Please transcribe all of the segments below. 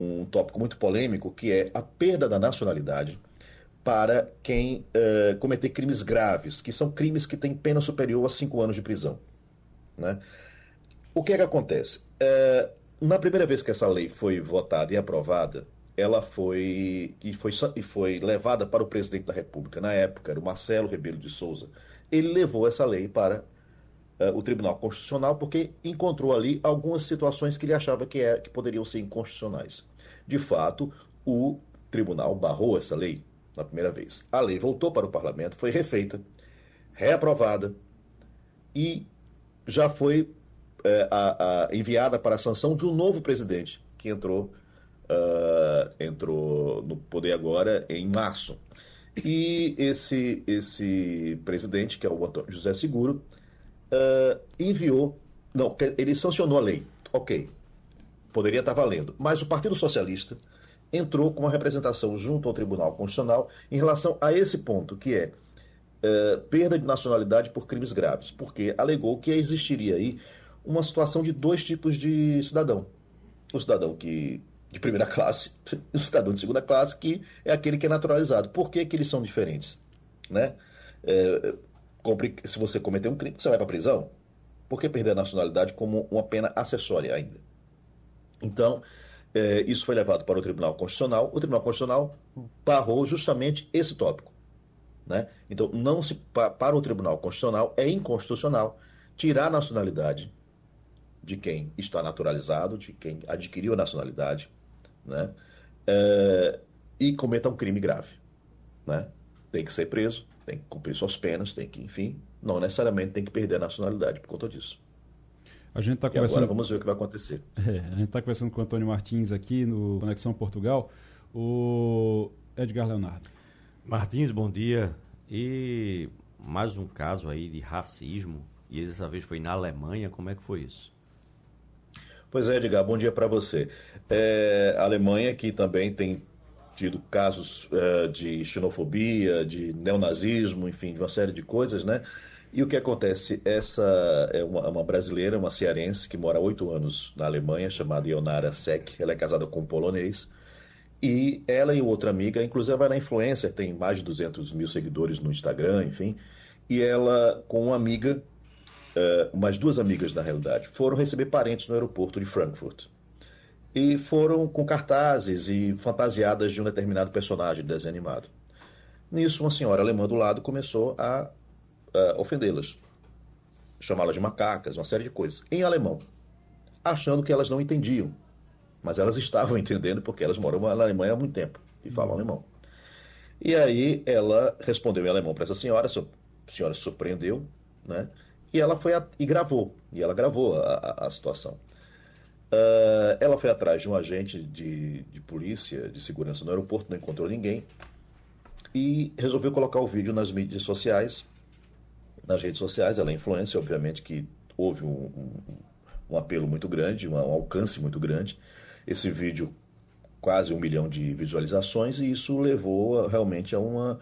um tópico muito polêmico, que é a perda da nacionalidade para quem cometer crimes graves, que são crimes que têm pena superior a 5 anos de prisão, né? O que é que acontece? Na primeira vez que essa lei foi votada e aprovada, ela foi levada para o presidente da República. Na época, era o Marcelo Rebelo de Souza. Ele levou essa lei para o Tribunal Constitucional porque encontrou ali algumas situações que ele achava que poderiam ser inconstitucionais. De fato, o tribunal barrou essa lei na primeira vez. A lei voltou para o parlamento, foi refeita, reaprovada e já foi enviada para a sanção de um novo presidente que entrou no poder agora em março. E esse presidente, que é o Antônio José Seguro, enviou. Não, ele sancionou a lei. Ok, poderia estar valendo. Mas o Partido Socialista entrou com uma representação junto ao Tribunal Constitucional em relação a esse ponto, que é perda de nacionalidade por crimes graves, porque alegou que existiria aí uma situação de dois tipos de cidadão. O cidadão de primeira classe e o cidadão de segunda classe, que é aquele que é naturalizado. Por que eles são diferentes? Né? Se você cometer um crime, você vai para a prisão. Por que perder a nacionalidade como uma pena acessória ainda? Então, isso foi levado para o Tribunal Constitucional. O Tribunal Constitucional barrou justamente esse tópico. Né? Então, para o Tribunal Constitucional é inconstitucional tirar a nacionalidade de quem está naturalizado, de quem adquiriu a nacionalidade, né? E cometa um crime grave. Né? Tem que ser preso, tem que cumprir suas penas, tem que, enfim, não necessariamente tem que perder a nacionalidade por conta disso. A gente tá conversando... Agora vamos ver o que vai acontecer. A gente está conversando com o Antônio Martins aqui no Conexão Portugal. O Edgar Leonardo. Martins, bom dia. E mais um caso aí de racismo, e dessa vez foi na Alemanha. Como é que foi isso? Pois é, Edgar, bom dia para você. A Alemanha, que também tem tido casos de xenofobia, de neonazismo, enfim, de uma série de coisas, né? E o que acontece? Essa é uma brasileira, uma cearense, que mora há 8 anos na Alemanha, chamada Ionara Sek. Ela é casada com um polonês. E ela e outra amiga, inclusive ela é influencer, tem mais de 200 mil seguidores no Instagram, enfim. E ela, com uma amiga, umas duas amigas na realidade, foram receber parentes no aeroporto de Frankfurt. E foram com cartazes e fantasiadas de um determinado personagem de desenho animado. Nisso, uma senhora alemã do lado começou a ofendê-las, chamá-las de macacas, uma série de coisas, em alemão, achando que elas não entendiam. Mas elas estavam entendendo porque elas moram na Alemanha há muito tempo e falam alemão. E aí ela respondeu em alemão para essa senhora, a senhora se surpreendeu, né? E ela foi e gravou. E ela gravou a situação. Ela foi atrás de um agente de polícia, de segurança no aeroporto, não encontrou ninguém. E resolveu colocar o vídeo nas mídias sociais, nas redes sociais. Ela é influencer, obviamente que houve um apelo muito grande, um alcance muito grande. Esse vídeo, quase 1 milhão de visualizações, e isso levou realmente a uma,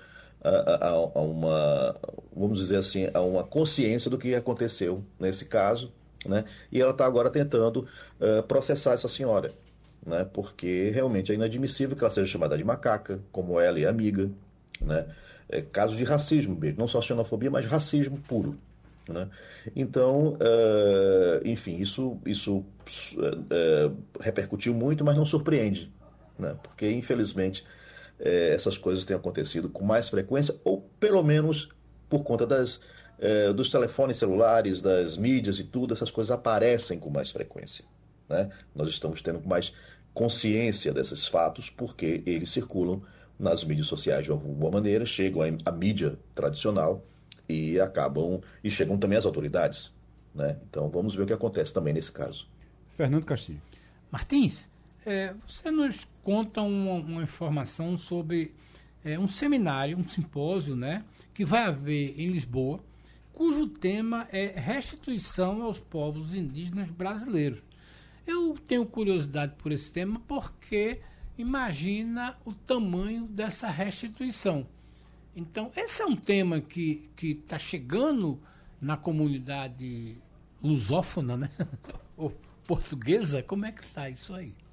vamos dizer assim, a uma consciência do que aconteceu nesse caso, né? E ela está agora tentando processar essa senhora, né? Porque realmente é inadmissível que ela seja chamada de macaca, como ela e a amiga, né? É caso de racismo mesmo, não só xenofobia, mas racismo puro. Né? Então, enfim, isso repercutiu muito, mas não surpreende, né? Porque infelizmente essas coisas têm acontecido com mais frequência, ou pelo menos por conta dos telefones celulares, das mídias e tudo, essas coisas aparecem com mais frequência, né? Nós estamos tendo mais consciência desses fatos porque eles circulam nas mídias sociais de alguma maneira, chegam à mídia tradicional e chegam também às autoridades, né? Então vamos ver o que acontece também nesse caso. Fernando Castilho. Martins, você nos conta uma informação sobre um seminário, um simpósio, né, que vai haver em Lisboa, cujo tema é restituição aos povos indígenas brasileiros. Eu tenho curiosidade por esse tema porque imagina o tamanho dessa restituição. Então, esse é um tema que está chegando na comunidade lusófona, né? Ou portuguesa. Como é que está isso aí?